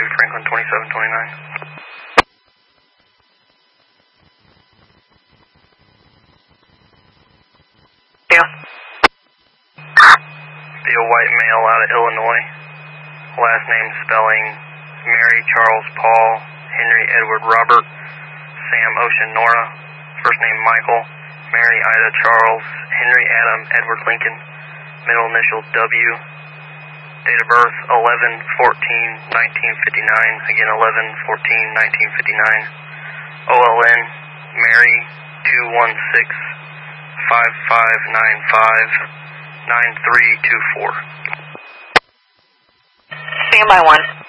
Franklin 2729. Yeah. Be a white male out of Illinois. Last name spelling Mary Charles Paul Henry Edward Robert Sam Ocean Nora. First name Michael Mary Ida Charles Henry Adam Edward Lincoln. Middle initial W. Date of birth 11/14/1959. Again 11/14/1959. OLN Mary 216-5595-9324. Standby 1.